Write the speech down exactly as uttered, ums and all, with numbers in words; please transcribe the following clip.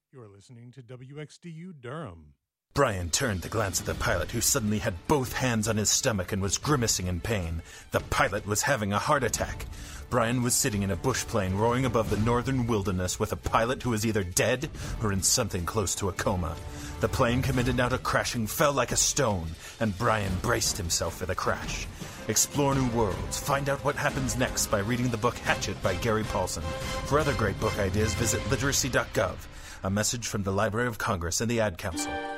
You're listening to W X D U Durham. Brian turned to glance at the pilot, who suddenly had both hands on his stomach and was grimacing in pain. The pilot was having a heart attack. Brian was sitting in a bush plane roaring above the northern wilderness with a pilot who was either dead or in something close to a coma. The plane committed now to crashing fell like a stone, and Brian braced himself for the crash. Explore new worlds. Find out what happens next by reading the book Hatchet by Gary Paulson. For other great book ideas, visit literacy dot gov. A message from the Library of Congress and the Ad Council.